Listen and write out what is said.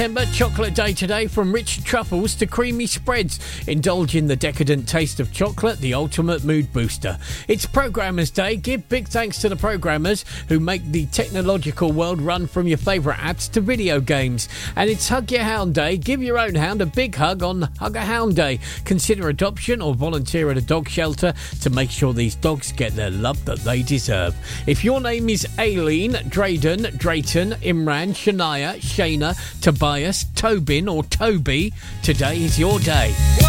Chocolate Day today, from rich truffles to creamy spreads. Indulge in the decadent taste of chocolate, the ultimate mood booster. It's Programmers Day. Give big thanks to the programmers who make the technological world run, from your favourite apps to video games. And it's Hug Your Hound Day. Give your own hound a big hug on Hug a Hound Day. Consider adoption or volunteer at a dog shelter to make sure these dogs get their love that they deserve. If your name is Aileen, Drayden, Drayton, Imran, Shania, Shayna, Tobias, Tobin or Toby, today is your day.